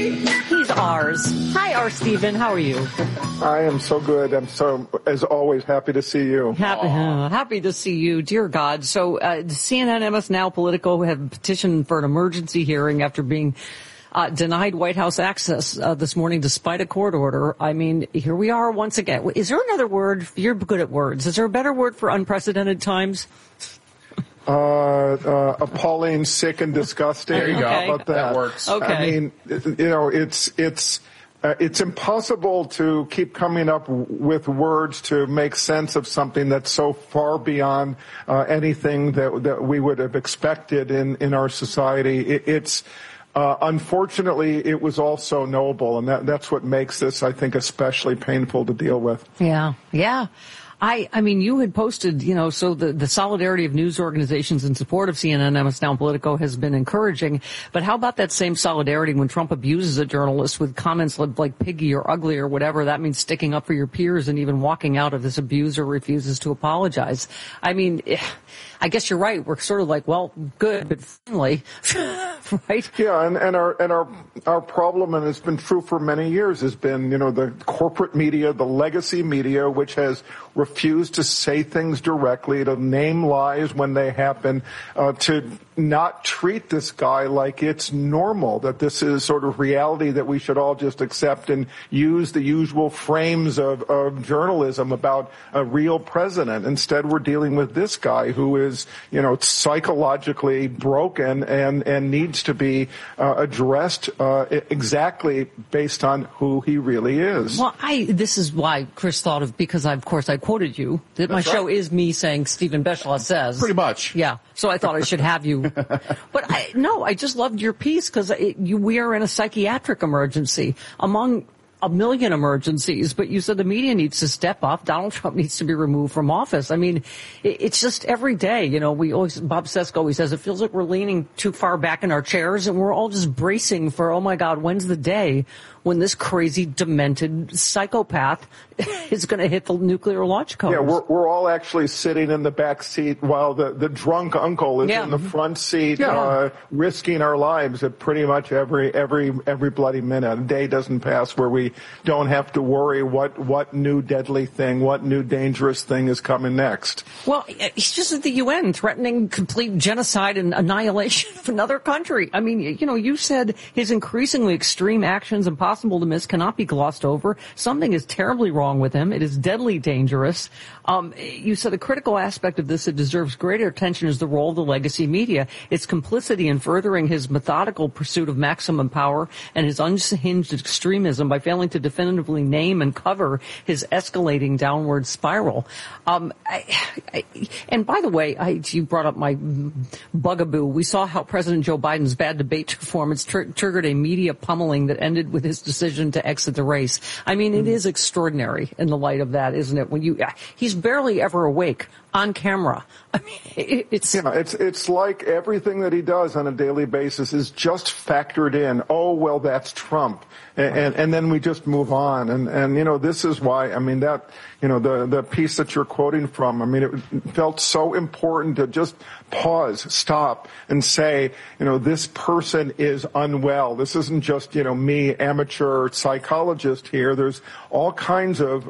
He's ours. Hi, R. Stephen. How are you? I am so good. I'm so, as always, happy to see you. Happy to see you, dear God. So, CNN, MS Now, Politico have petitioned for an emergency hearing after being denied White House access this morning despite a court order. I mean, here we are once again. Is there another word? You're good at words. Is there a better word for unprecedented times? Appalling, sick, and disgusting. There you go. How about that? That works. Okay. I mean, it's impossible to keep coming up with words to make sense of something that's so far beyond anything that we would have expected in our society. Unfortunately, it was all so noble, and that's what makes this, I think, especially painful to deal with. Yeah. I mean, you had posted, so the solidarity of news organizations in support of CNN, MS Now, Politico has been encouraging. But how about that same solidarity when Trump abuses a journalist with comments like piggy or ugly or whatever? That means sticking up for your peers and even walking out if this abuser refuses to apologize. I mean, I guess you're right. We're sort of like, well, good, but finally, right? Yeah, and our problem, and it's been true for many years, has been, the corporate media, the legacy media, which has refused to say things directly, to name lies when they happen, to not treat this guy like it's normal, that this is sort of reality that we should all just accept and use the usual frames of journalism about a real president. Instead, we're dealing with this guy who is, psychologically broken and needs to be addressed exactly based on who he really is. Well, this is why Chris thought of, because of course I quoted you, that my show is me saying Stephen Beschloss says. Pretty much. Yeah. So I thought I should have you. But I just loved your piece because we are in a psychiatric emergency among a million emergencies, but you said the media needs to step up. Donald Trump needs to be removed from office. I mean, it's just every day, Bob Sesko always says it feels like we're leaning too far back in our chairs and we're all just bracing for, oh my God, when's the day when this crazy, demented psychopath is going to hit the nuclear launch codes? Yeah, we're all actually sitting in the back seat while the drunk uncle is in the front seat, risking our lives at pretty much every bloody minute. A day doesn't pass where we don't have to worry what new deadly thing, what new dangerous thing is coming next. Well, he's just at the UN threatening complete genocide and annihilation of another country. I mean, you said his increasingly extreme actions, impossible to miss, cannot be glossed over. Something is terribly wrong with him. It is deadly dangerous. You said a critical aspect of this that deserves greater attention is the role of the legacy media. Its complicity in furthering his methodical pursuit of maximum power and his unhinged extremism by failing to definitively name and cover his escalating downward spiral. And by the way, you brought up my bugaboo. We saw how President Joe Biden's bad debate performance triggered a media pummeling that ended with his decision to exit the race. I mean, it is extraordinary in the light of that, isn't it? When he's barely ever awake on camera. I mean, it's like everything that he does on a daily basis is just factored in. Oh, well, that's Trump. And then we just move on. And this is why, I mean, that, the piece that you're quoting from, I mean, it felt so important to just pause, stop, and say, this person is unwell. This isn't just, me, amateur psychologist here. There's all kinds of,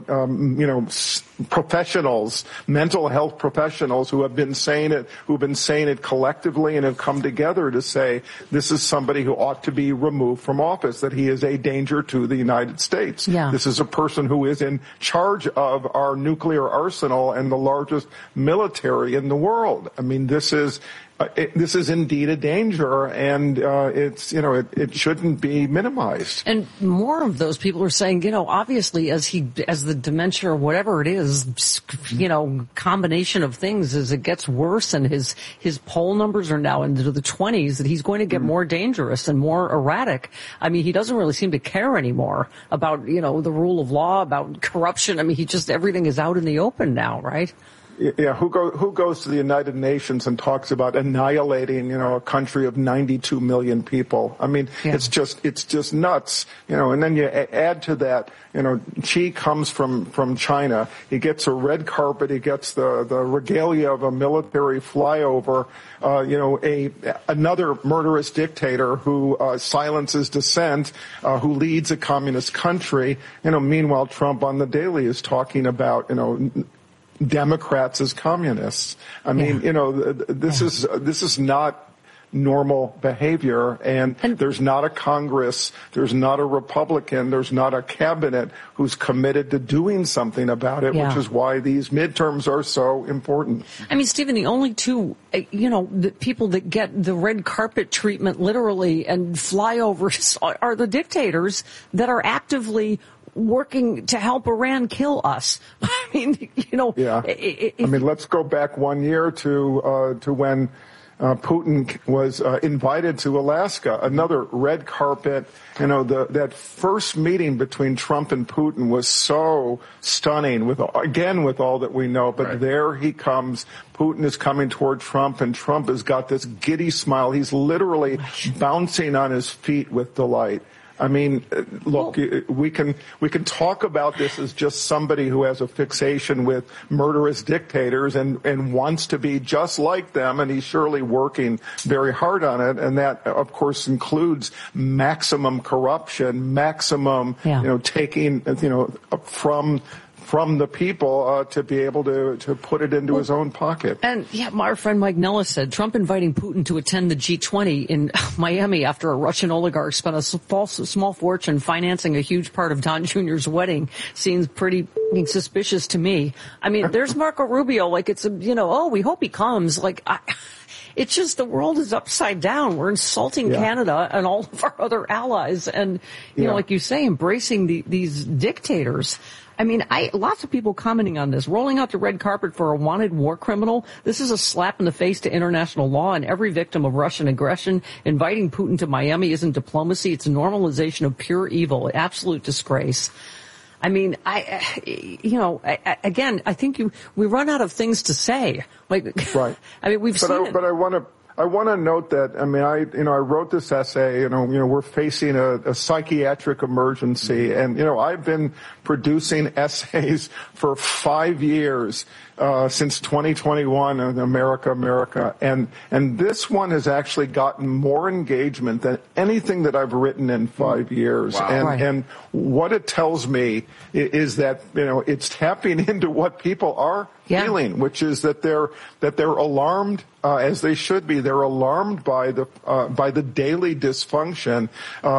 professionals, mental health professionals who've been saying it collectively and have come together to say this is somebody who ought to be removed from office, that he is a danger to the United States. Yeah. This is a person who is in charge of our nuclear arsenal and the largest military in the world. I mean, this is indeed a danger, and it shouldn't be minimized. And more of those people are saying, obviously, as the dementia or whatever it is, combination of things, as it gets worse, and his poll numbers are now into the 20s, that he's going to get more dangerous and more erratic. I mean, he doesn't really seem to care anymore about the rule of law, about corruption. I mean, everything is out in the open now, right? Yeah, who goes to the United Nations and talks about annihilating, a country of 92 million people? I mean, it's just nuts, and then you add to that, Xi comes from China. He gets a red carpet. He gets the regalia of a military flyover, another murderous dictator who silences dissent, who leads a communist country. Meanwhile, Trump on the Daily is talking about, Democrats as communists. I mean, this is not normal behavior, and there's not a Congress, there's not a Republican, there's not a cabinet who's committed to doing something about it, which is why these midterms are so important. I mean, Stephen, the only two, the people that get the red carpet treatment literally and flyovers are the dictators that are actively working to help Iran kill us. I mean, let's go back 1 year to when Putin was invited to Alaska. Another red carpet. That first meeting between Trump and Putin was so stunning. With all that we know, but there he comes. Putin is coming toward Trump, and Trump has got this giddy smile. He's literally bouncing on his feet with delight. I mean, look, we can talk about this as just somebody who has a fixation with murderous dictators and wants to be just like them, and he's surely working very hard on it. And that, of course, includes maximum corruption, maximum, taking, from the people to be able to put it into his own pocket. And our friend Mike Nellis said Trump inviting Putin to attend the G20 in Miami after a Russian oligarch spent a small fortune financing a huge part of Don Jr.'s wedding seems pretty suspicious to me. I mean, there's Marco Rubio, we hope he comes. It's just the world is upside down. We're insulting Canada and all of our other allies, and like you say, embracing these dictators. I mean, lots of people commenting on this, rolling out the red carpet for a wanted war criminal. This is a slap in the face to international law and every victim of Russian aggression. Inviting Putin to Miami isn't diplomacy. It's a normalization of pure evil, absolute disgrace. I mean, again, I think we run out of things to say. Right. I mean, we've seen it. But I want to note that, I wrote this essay, we're facing a psychiatric emergency, and, I've been producing essays for 5 years, since 2021 in America. And this one has actually gotten more engagement than anything that I've written in 5 years. Wow. And what it tells me is that, it's tapping into what people are feeling, which is that they're alarmed, as they should be. They're alarmed by the daily dysfunction,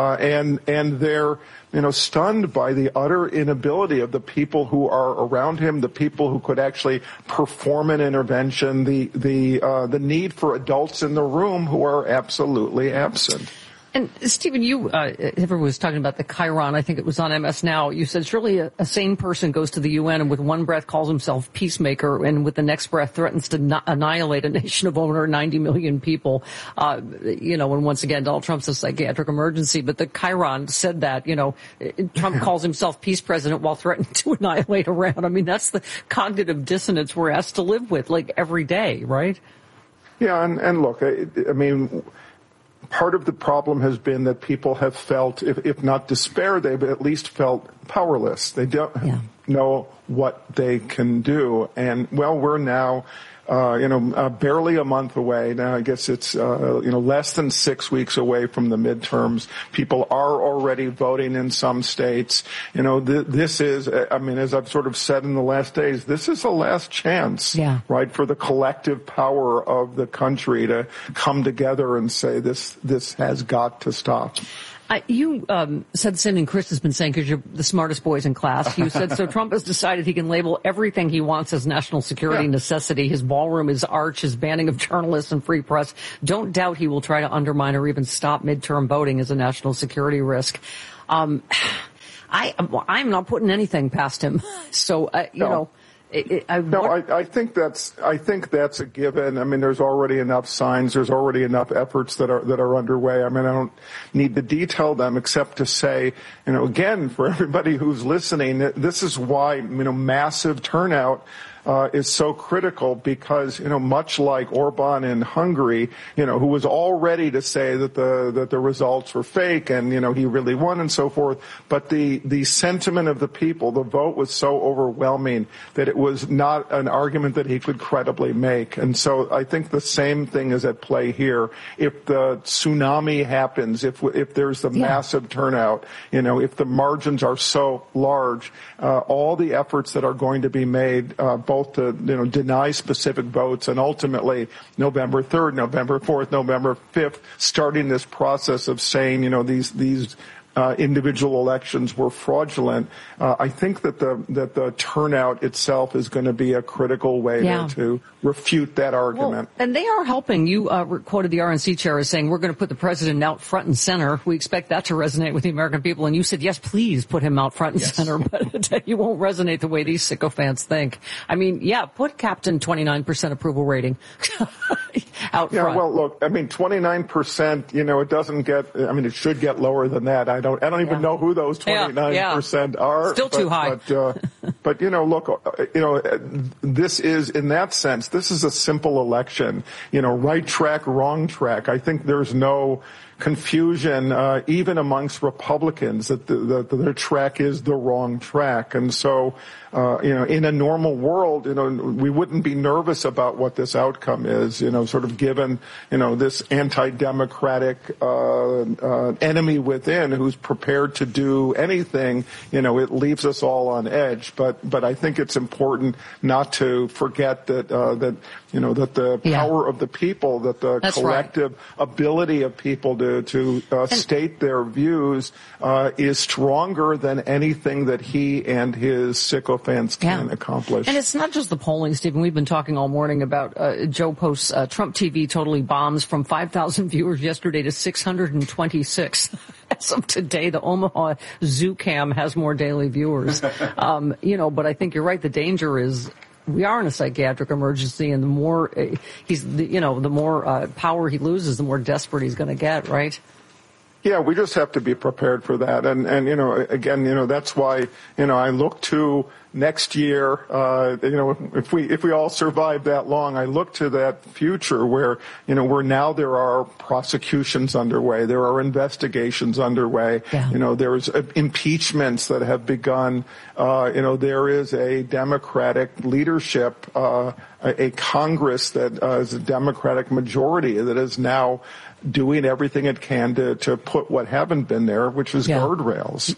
and they're, stunned by the utter inability of the people who are around him, the people who could actually perform an intervention, the need for adults in the room who are absolutely absent. And Stephen, everyone was talking about the Chiron. I think it was on MS Now. You said surely a sane person goes to the UN and with one breath calls himself peacemaker, and with the next breath threatens to annihilate a nation of over 90 million people. And once again, Donald Trump's a psychiatric emergency. But the Chiron said that, Trump calls himself peace president while threatening to annihilate Iran. I mean, that's the cognitive dissonance we're asked to live with, every day, right? Yeah, and look, I mean, part of the problem has been that people have felt, if not despair, they've at least felt powerless. They don't know what they can do. And, we're now, barely a month away. Now, I guess it's, less than 6 weeks away from the midterms. People are already voting in some states. This is, as I've sort of said in the last days, this is the last chance, right, for the collective power of the country to come together and say this has got to stop. You said the same thing Chris has been saying, because you're the smartest boys in class. You said, so Trump has decided he can label everything he wants as national security necessity. His ballroom, his arch, his banning of journalists and free press. Don't doubt he will try to undermine or even stop midterm voting as a national security risk. I'm not putting anything past him. So, I think that's a given. I mean, there's already enough signs. There's already enough efforts that are underway. I mean, I don't need to detail them except to say, again, for everybody who's listening, this is why, massive turnout is so critical because, much like Orban in Hungary, who was all ready to say that the results were fake and, he really won and so forth. But the sentiment of the people, the vote was so overwhelming that it was not an argument that he could credibly make. And so I think the same thing is at play here. If the tsunami happens, if there's the massive turnout, if the margins are so large, all the efforts that are going to be made, both to, deny specific votes and ultimately November 3rd, November 4th, November 5th, starting this process of saying, these individual elections were fraudulent. I think that the turnout itself is going to be a critical way to refute that argument. Well, and they are helping. You quoted the RNC chair as saying, we're going to put the president out front and center. We expect that to resonate with the American people. And you said, yes, please put him out front and center. But you won't resonate the way these sycophants think. I mean, put Captain 29% approval rating out front. Yeah, well, look, 29%, it doesn't get, it should get lower than that. I don't even know who those 29% are. Still too high. But look, this is, in that sense, this is a simple election. Right track, wrong track. I think there's no confusion, even amongst Republicans, that their track is the wrong track. And so, in a normal world, we wouldn't be nervous about what this outcome is, sort of given, this anti-democratic, enemy within who's prepared to do anything, it leaves us all on edge. But I think it's important not to forget that the power of the people, that the collective ability of people to state their views, is stronger than anything that he and his sycophants can accomplish. And it's not just the polling, Stephen. We've been talking all morning about Joe Post's Trump TV totally bombs from 5,000 viewers yesterday to 626. As of today, the Omaha Zoo Cam has more daily viewers. But I think you're right. The danger is we are in a psychiatric emergency, and the more the more power he loses, the more desperate he's going to get, right? Yeah, we just have to be prepared for that. And again, that's why, I look to next year, if we all survive that long, I look to that future where now there are prosecutions underway, there are investigations underway, there's impeachments that have begun, there is a Democratic leadership, a Congress that is a Democratic majority that is now doing everything it can to put what haven't been there, which is guardrails.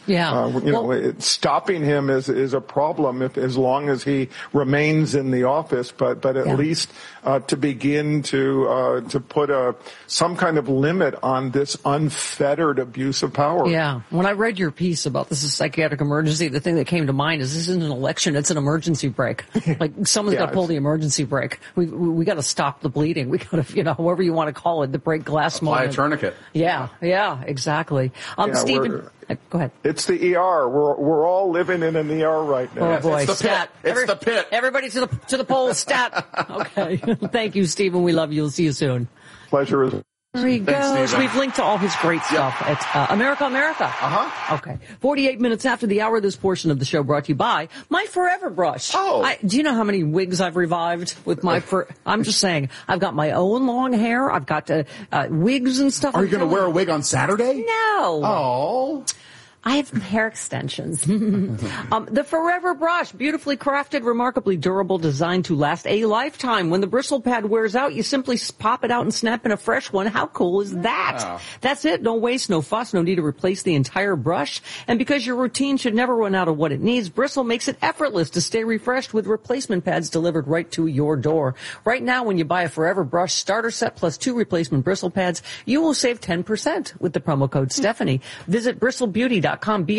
Stopping him is a problem as long as he remains in the office, but at least to begin to put some kind of limit on this unfettered abuse of power. Yeah. When I read your piece about this is a psychiatric emergency, the thing that came to mind is this isn't an election, it's an emergency brake. Like someone's got to pull the emergency brake. We got to stop the bleeding. We got to, however you want to call it, the break glass. Apply a tourniquet. Yeah, exactly. Stephen, go ahead. It's the ER. We're all living in an ER right now. Oh boy, it's the pit. It's the pit. Everybody to the polls, stat. Okay. Thank you, Stephen. We love you. We'll see you soon. Pleasure is. There he goes. We've linked to all his great stuff at America. Okay. 48 minutes after the hour, this portion of the show brought to you by My Forever Brush. Oh. Do you know how many wigs I've revived with my I'm just saying, I've got my own long hair. I've got wigs and stuff. Are you going to wear a wig on Saturday? No. Oh. I have hair extensions. The Forever Brush, beautifully crafted, remarkably durable, designed to last a lifetime. When the bristle pad wears out, you simply pop it out and snap in a fresh one. How cool is that? Wow. That's it. No waste, no fuss, no need to replace the entire brush. And because your routine should never run out of what it needs, Bristle makes it effortless to stay refreshed with replacement pads delivered right to your door. Right now, when you buy a Forever Brush starter set plus 2 replacement bristle pads, you will save 10% with the promo code Stephanie. Visit bristlebeauty.com,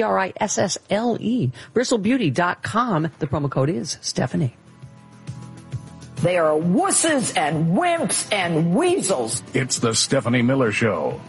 BRISSLE, bristlebeauty.com. The promo code is Stephanie. They are wusses and wimps and weasels. It's the Stephanie Miller Show.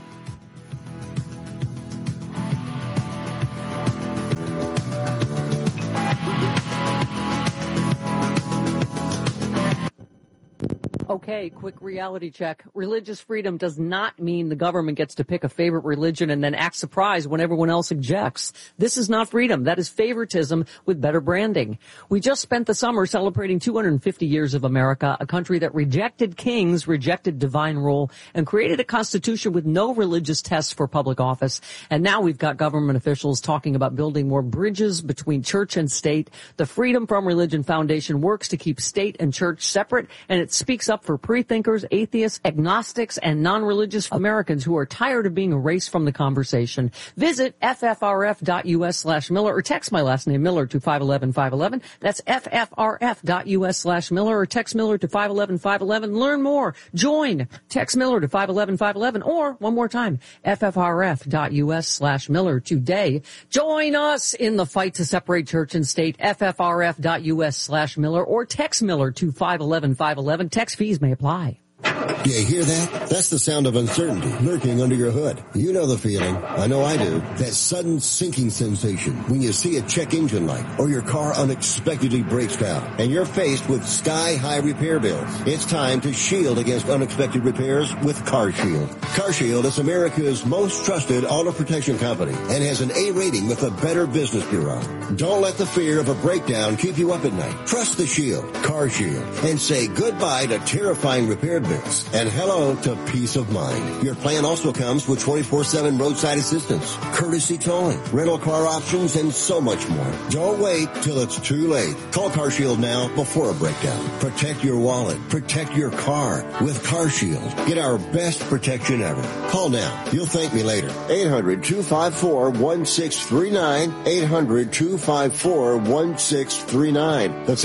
Okay, quick reality check. Religious freedom does not mean the government gets to pick a favorite religion and then act surprised when everyone else objects. This is not freedom. That is favoritism with better branding. We just spent the summer celebrating 250 years of America, a country that rejected kings, rejected divine rule, and created a constitution with no religious tests for public office. And now we've got government officials talking about building more bridges between church and state. The Freedom from Religion Foundation works to keep state and church separate, and it speaks up for pre-thinkers, atheists, agnostics, and non-religious Americans who are tired of being erased from the conversation. Visit ffrf.us/Miller or text my last name Miller to 511-511. That's ffrf.us/Miller or text Miller to 511-511. Learn more. Join. Text Miller to 511-511 or one more time, ffrf.us/Miller today. Join us in the fight to separate church and state. ffrf.us/Miller or text Miller to 511-511. Text fees may apply. Do you hear that? That's the sound of uncertainty lurking under your hood. You know the feeling. I know I do. That sudden sinking sensation when you see a check engine light or your car unexpectedly breaks down and you're faced with sky-high repair bills. It's time to shield against unexpected repairs with CarShield. CarShield is America's most trusted auto protection company and has an A rating with the Better Business Bureau. Don't let the fear of a breakdown keep you up at night. Trust the Shield, CarShield, and say goodbye to terrifying repair bills and hello to peace of mind. Your plan also comes with 24/7 roadside assistance, courtesy towing, rental car options, and so much more. Don't wait till it's too late. Call CarShield now before a breakdown. Protect your wallet. Protect your car with CarShield. Get our best protection ever. Call now. You'll thank me later. 800-254-1639. 800-254-1639. That's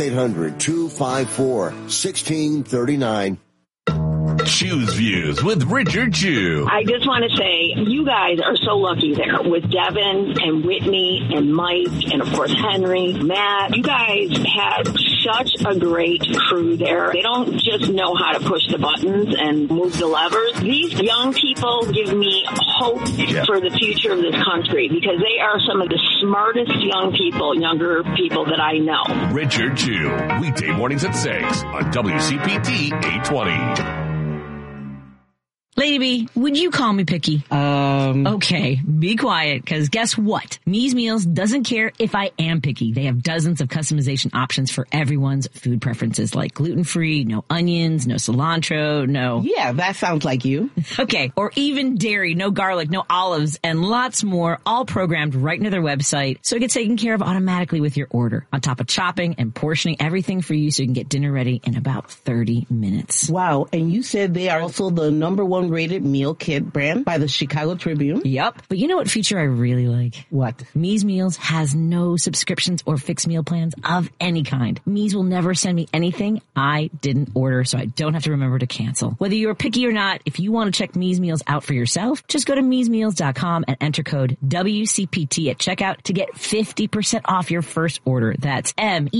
800-254-1639. Choose Views with Richard Chew. I just want to say, you guys are so lucky there with Devin and Whitney and Mike and, of course, Henry, Matt. You guys had such a great crew there. They don't just know how to push the buttons and move the levers. These young people give me hope for the future of this country because they are some of the smartest younger people that I know. Richard Chew, weekday mornings at 6 on WCPT 820. Lady B, would you call me picky? Okay, be quiet, because guess what? Me's Meals doesn't care if I am picky. They have dozens of customization options for everyone's food preferences, like gluten-free, no onions, no cilantro, no... Yeah, that sounds like you. Okay, or even dairy, no garlic, no olives, and lots more, all programmed right into their website, so it gets taken care of automatically with your order, on top of chopping and portioning everything for you so you can get dinner ready in about 30 minutes. Wow, and you said they are also the #1 rated meal kit brand by the Chicago Tribune? Yep. But you know what feature I really like? What? Me's Meals has no subscriptions or fixed meal plans of any kind. Me's will never send me anything I didn't order, so I don't have to remember to cancel. Whether you're picky or not, if you want to check Me's Meals out for yourself, just go to me'smeals.com and enter code WCPT at checkout to get 50% off your first order. That's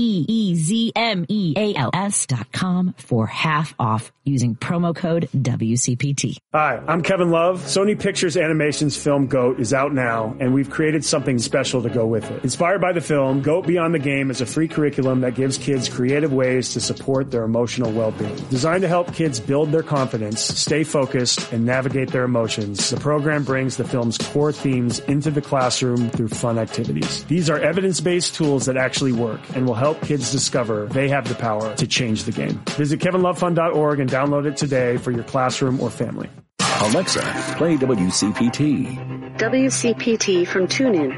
MEEZMEALS.com for half off using promo code WCPT. Hi, I'm Kevin Love. Sony Pictures Animation's film GOAT is out now, and we've created something special to go with it. Inspired by the film, GOAT Beyond the Game is a free curriculum that gives kids creative ways to support their emotional well-being. Designed to help kids build their confidence, stay focused, and navigate their emotions, the program brings the film's core themes into the classroom through fun activities. These are evidence-based tools that actually work and will help kids discover they have the power to change the game. Visit kevinlovefund.org and download it today for your classroom or family. Alexa, play WCPT. WCPT from TuneIn.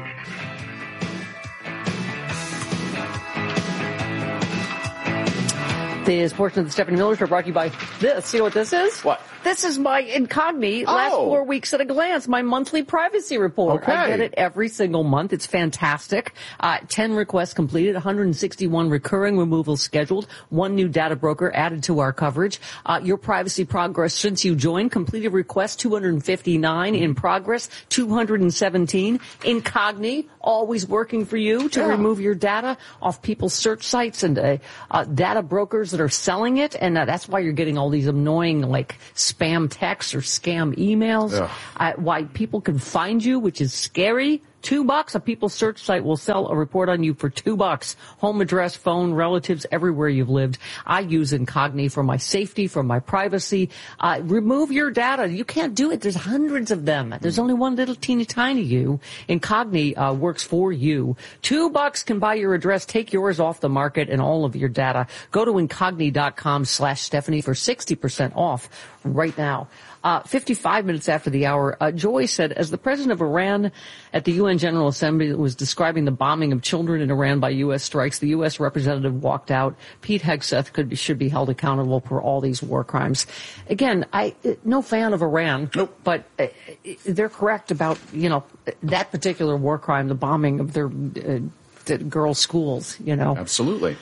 This portion of the Stephanie Miller Show brought to you by this. You know what this is? What? This is my Incogni last 4 weeks at a glance, my monthly privacy report. Okay. I get it every single month. It's fantastic. 10 requests completed, 161 recurring removals scheduled, 1 new data broker added to our coverage. Your privacy progress since you joined, completed requests 259, in progress 217. Incogni, always working for you to remove your data off people's search sites and data brokers that are selling it, and that's why you're getting all these annoying like spam texts or scam emails. Why people can find you, which is scary. $2. A People search site will sell a report on you for $2. Home address, phone, relatives, everywhere you've lived. I use Incogni for my safety, for my privacy. Remove your data. You can't do it. There's hundreds of them. There's only one little teeny tiny you. Incogni works for you. $2 can buy your address, take yours off the market and all of your data. Go to Incogni.com/Stephanie for 60% off right now. 55 minutes after the hour, Joy said, as the president of Iran at the UN General Assembly was describing the bombing of children in Iran by U.S. strikes, the U.S. representative walked out. Pete Hegseth should be held accountable for all these war crimes. Again, no fan of Iran, nope. But they're correct about, that particular war crime, the bombing of their girls' schools, Absolutely.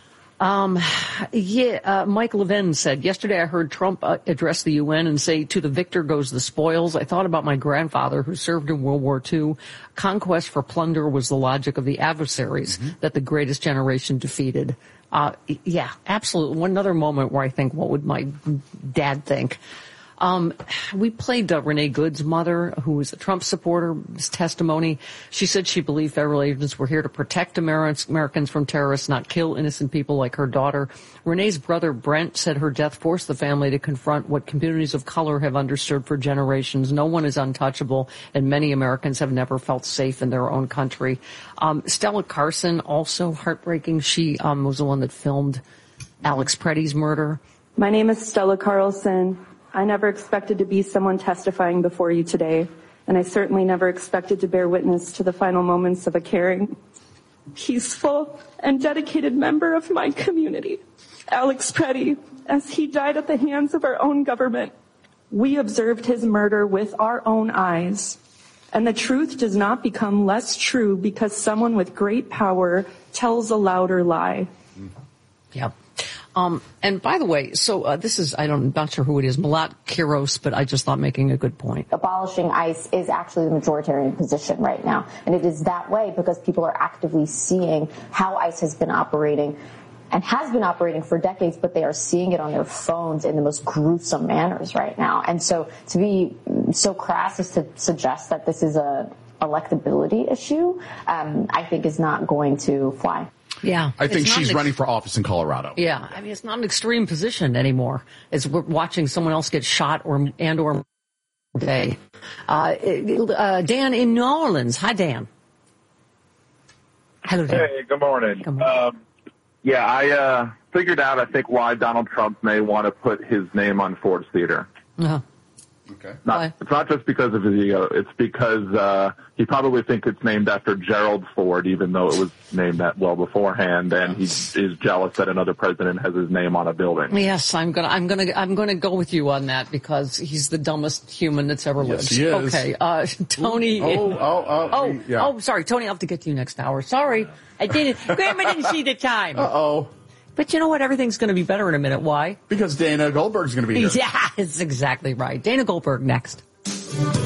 Mike Levin said, yesterday I heard Trump address the UN and say, to the victor goes the spoils. I thought about my grandfather who served in World War II. Conquest for plunder was the logic of the adversaries that the greatest generation defeated. Yeah, absolutely. One other moment where I think, what would my dad think? We played Renee Good's mother, who was a Trump supporter, his testimony. She said she believed federal agents were here to protect Americans from terrorists, not kill innocent people like her daughter. Renee's brother, Brent, said her death forced the family to confront what communities of color have understood for generations. No one is untouchable, and many Americans have never felt safe in their own country. Stella Carson, also heartbreaking. She was the one that filmed Alex Pretty's murder. My name is Stella Carlson. I never expected to be someone testifying before you today, and I certainly never expected to bear witness to the final moments of a caring, peaceful, and dedicated member of my community, Alex Pretty, as he died at the hands of our own government. We observed his murder with our own eyes, and the truth does not become less true because someone with great power tells a louder lie. Yep. And by the way, so this is, I'm not sure who it is, Malat Kiros, but I just thought making a good point. Abolishing ICE is actually the majoritarian position right now. And it is that way because people are actively seeing how ICE has been operating and has been operating for decades, but they are seeing it on their phones in the most gruesome manners right now. And so to be so crass as to suggest that this is a electability issue, I think is not going to fly. Yeah. I think she's running for office in Colorado. Yeah. I mean, it's not an extreme position anymore. It's we're watching someone else get shot or day. Dan in New Orleans. Hi, Dan. Hello, Dan. Hey, good morning. Good morning. I figured out, I think, why Donald Trump may want to put his name on Ford's Theater. Uh-huh. Okay. It's not just because of his ego. It's because he probably thinks it's named after Gerald Ford, even though it was named that well beforehand, and he is jealous that another president has his name on a building. Yes, I'm gonna go with you on that because he's the dumbest human that's ever lived. Yes, he is. Okay, Tony. Sorry, Tony. I'll have to get to you next hour. Sorry, I didn't. Grandma didn't see the time. Uh-oh. But you know what? Everything's going to be better in a minute. Why? Because Dana Goldberg's going to be here. Yeah, that's exactly right. Dana Goldberg next.